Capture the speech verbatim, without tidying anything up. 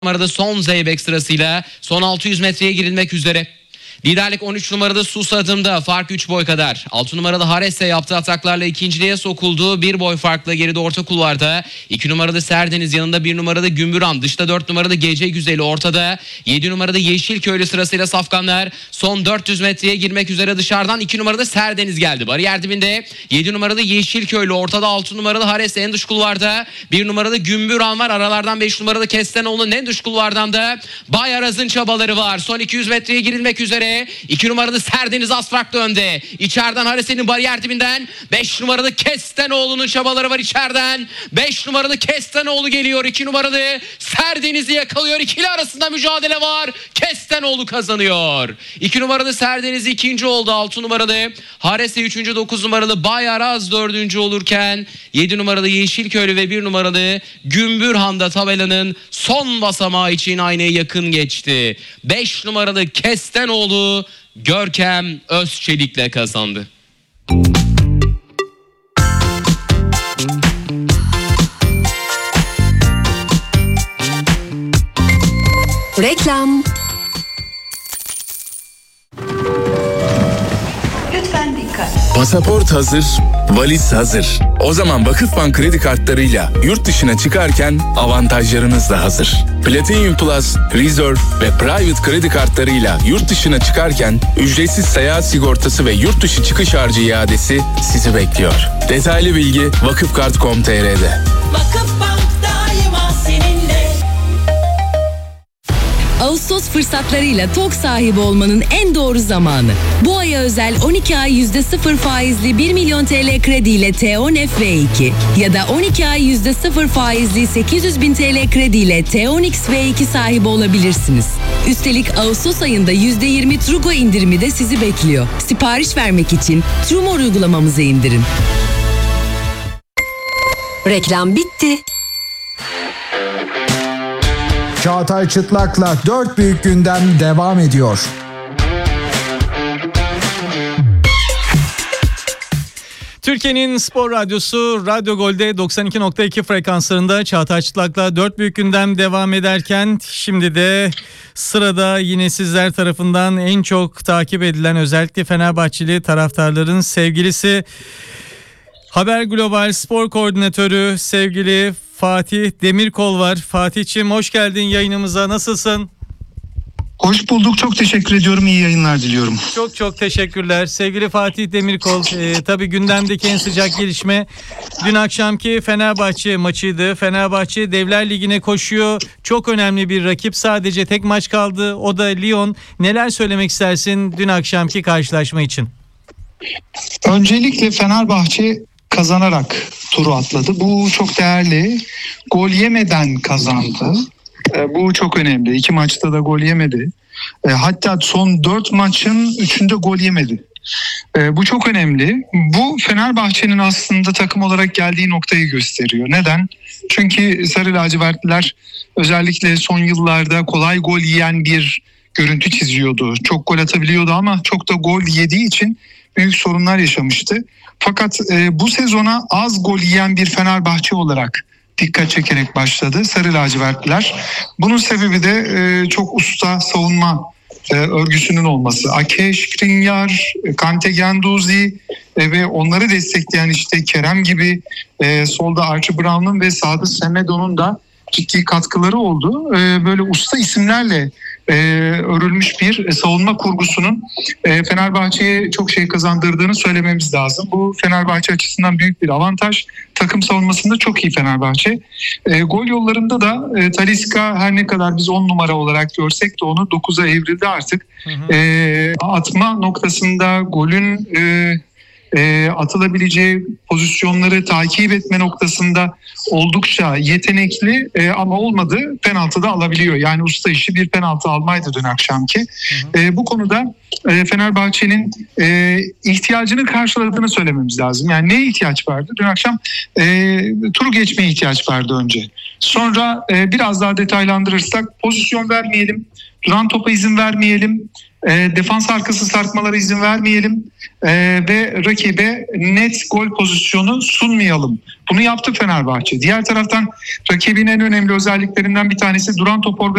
numarada son Zeybek sırasıyla son altı yüz metreye girilmek üzere. Liderlik on üç numarada Susadım'da, fark üç boy kadar. altı numarada Haresse yaptığı ataklarla ikinciliğe sokuldu. bir boy farkla geride orta kulvarda. iki numarada Serdeniz, yanında bir numarada Gümbüran. Dışta dört numarada Gece Güzeli ortada. yedi numarada Yeşilköylü sırasıyla safkanlar. Son dört yüz metreye girmek üzere dışarıdan. iki numarada Serdeniz geldi. Bariyer dibinde yedi numarada Yeşilköylü ortada. altı numarada Haresse en dış kulvarda. bir numarada Gümbüran var. Aralardan beş numarada Kestenoğlu'nun en dış kulvardan da Bayaraz'ın çabaları var. Son iki yüz metreye girilmek üzere. iki numarada Serdeniz az farklı önde. İçeriden Haresse'nin bariyer dibinden beş numarada Kestenoğlu'nun çabaları var içeriden. beş numarada Kestenoğlu geliyor. iki numaralı Serdeniz'i yakalıyor. İkili arasında mücadele var. Kestenoğlu kazanıyor. iki numaralı Serdeniz ikinci oldu. altı numaralı Haresse üçüncü. dokuz numaralı Bayaraz dördüncü olurken yedi numaralı Yeşilköylü ve bir numaralı Gümbürhan da tabelanın son basamağı için aynaya yakın geçti. beş numaralı Kestenoğlu Görkem Özçelik'le kazandı. Reklam. Lütfen dikkat. Pasaport hazır, valiz hazır. O zaman Vakıfbank kredi kartlarıyla yurt dışına çıkarken avantajlarınız da hazır. Platinum Plus, Reserve ve Private kredi kartlarıyla yurt dışına çıkarken ücretsiz seyahat sigortası ve yurt dışı çıkış harcı iadesi sizi bekliyor. Detaylı bilgi vakıfkart nokta com nokta tr'de. Vakıfbank daima seninle. Ağustos fırsatlarıyla TOG sahibi olmanın en doğru zamanı. Bu aya özel on iki ay yüzde sıfır faizli bir milyon T L krediyle T on F V iki ya da on iki ay yüzde sıfır faizli sekiz yüz bin T L krediyle T on X V iki sahibi olabilirsiniz. Üstelik Ağustos ayında yüzde yirmi Trugo indirimi de sizi bekliyor. Sipariş vermek için Trumor uygulamamızı indirin. Reklam bitti. Çağatay Çıtlak'la dört büyük gündem devam ediyor. Türkiye'nin spor radyosu Radyo Gol'de doksan iki nokta iki frekanslarında Çağatay Çıtlak'la dört büyük gündem devam ederken şimdi de sırada yine sizler tarafından en çok takip edilen, özellikle Fenerbahçeli taraftarların sevgilisi, Haber Global Spor Koordinatörü sevgili Fatih Demirkol var. Fatih'ciğim hoş geldin yayınımıza. Nasılsın? Hoş bulduk. Çok teşekkür ediyorum. İyi yayınlar diliyorum. Çok çok teşekkürler. Sevgili Fatih Demirkol, e, tabii gündemdeki en sıcak gelişme dün akşamki Fenerbahçe maçıydı. Fenerbahçe Devler Ligi'ne koşuyor. Çok önemli bir rakip. Sadece tek maç kaldı. O da Lyon. Neler söylemek istersin dün akşamki karşılaşma için? Öncelikle Fenerbahçe kazanarak turu atladı. Bu çok değerli. Gol yemeden kazandı. E, bu çok önemli. İki maçta da gol yemedi. E, hatta son dört maçın üçünde gol yemedi. E, bu çok önemli. Bu Fenerbahçe'nin aslında takım olarak geldiği noktayı gösteriyor. Neden? Çünkü Sarı Lacivertliler özellikle son yıllarda kolay gol yiyen bir görüntü çiziyordu. Çok gol atabiliyordu ama çok da gol yediği için büyük sorunlar yaşamıştı. Fakat e, bu sezona az gol yiyen bir Fenerbahçe olarak dikkat çekerek başladı Sarı Lacivertliler. Bunun sebebi de e, çok usta savunma e, örgüsünün olması. Ake, Skriniar, Kante Guendouzi e, ve onları destekleyen işte Kerem gibi, e, solda Archie Brown'un ve sağda Semedo'nun da ciddi katkıları oldu. E, böyle usta isimlerle e, örülmüş bir savunma kurgusunun e, Fenerbahçe'ye çok şey kazandırdığını söylememiz lazım. Bu Fenerbahçe açısından büyük bir avantaj. Takım savunmasında çok iyi Fenerbahçe. E, gol yollarında da e, Talisca her ne kadar biz on numara olarak görsek de onu dokuza evrildi artık. Hı hı. E, atma noktasında golün E, E, atılabileceği pozisyonları takip etme noktasında oldukça yetenekli e, ama olmadı penaltı da alabiliyor. Yani usta işi bir penaltı almaydı dün akşamki. Hı hı. E, bu konuda e, Fenerbahçe'nin e, ihtiyacını karşıladığını söylememiz lazım. Yani neye ihtiyaç vardı? Dün akşam e, turu geçmeye ihtiyaç vardı önce. Sonra e, biraz daha detaylandırırsak pozisyon vermeyelim, duran topa izin vermeyelim. E, defans arkası sarkmalara izin vermeyelim e, ve rakibe net gol pozisyonu sunmayalım. Bunu yaptı Fenerbahçe. Diğer taraftan rakibin en önemli özelliklerinden bir tanesi duran top